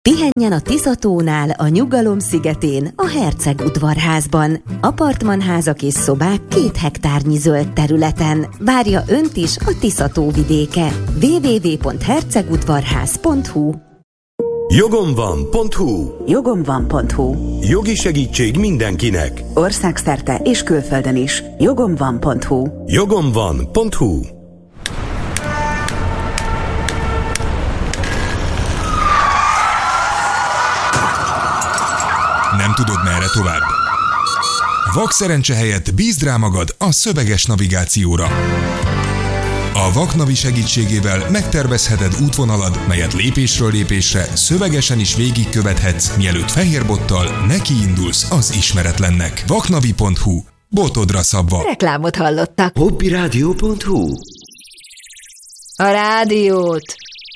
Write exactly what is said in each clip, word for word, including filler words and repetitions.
Pihenjen a Tiszatónál, a Nyugalom szigetén, a Herceg udvarházban. Apartmanházak és szobák két hektárnyi zöld területen. Várja önt is a Tiszató vidéke. double-u double-u double-u pont hercegudvarház pont hu Jogom van pont hu Jogom van pont hu Jogi segítség mindenkinek. Országszerte és külföldön is. Jogom van pont hu Jogom van pont hu Nem tudod, merre tovább? Vakszerencse helyett bízd rá magad a szöveges navigációra. A Vaknavi segítségével megtervezheted útvonalad, melyet lépésről lépésre szövegesen is végigkövethetsz, mielőtt fehérbottal nekiindulsz az ismeretlennek. vaknavi pont hu. Botodra szabva. Reklámot hallottak. Hobbyradio pont hu A rádiót.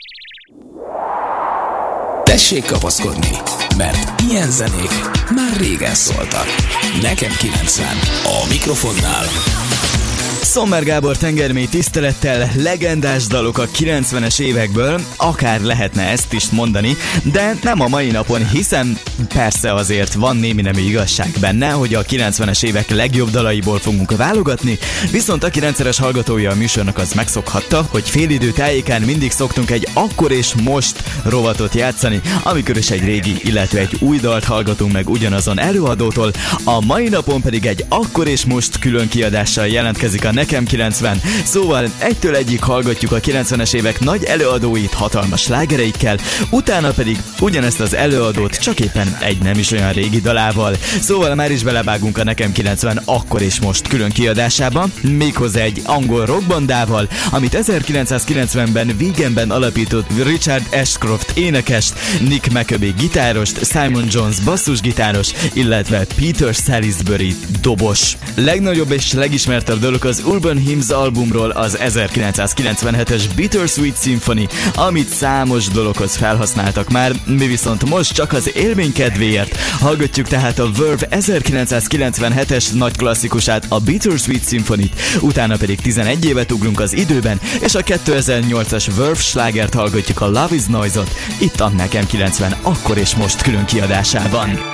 Tessék kapaszkodni, mert ilyen zenék már régen szóltak. Nekem kilencven. A mikrofonnál Sommer Gábor tengermély tisztelettel, legendás dalok a kilencvenes évekből, akár lehetne ezt is mondani, de nem a mai napon, hiszen persze azért van némi nemű igazság benne, hogy a kilencvenes évek legjobb dalaiból fogunk válogatni, viszont aki rendszeres hallgatója a műsornak, az megszokhatta, hogy félidő tájékán mindig szoktunk egy akkor és most rovatot játszani, amikor is egy régi, illetve egy új dalt hallgatunk meg ugyanazon előadótól, a mai napon pedig egy akkor és most külön kiadással jelentkezik a Nekem kilencven, szóval egytől egyig hallgatjuk a kilencvenes évek nagy előadóit hatalmas slágereikkel, utána pedig ugyanezt az előadót csak éppen egy nem is olyan régi dalával. Szóval már is belevágunk a Nekem kilencven akkor és most külön kiadásába, méghozzá egy angol rockbandával, amit ezerkilencszázkilencvenben Wiganben alapított Richard Ashcroft énekest, Nick Maccabee gitárost, Simon Jones basszusgitáros, illetve Peter Salisbury dobos. Legnagyobb és legismertebb dolog az Urban Hymns albumról az ezerkilencszázkilencvenhetes Bittersweet Symphony, amit számos dologhoz felhasználtak már, mi viszont most csak az élmény kedvéért hallgatjuk tehát a Verve ezerkilencszázkilencvenhetes nagy klasszikusát, a Bittersweet Symphony-t, utána pedig tizenegy évet ugrunk az időben, és a kétezer-nyolcas Verve slágert hallgatjuk, a Love is Noise-ot, itt a Nekem kilencven akkor és most külön kiadásában.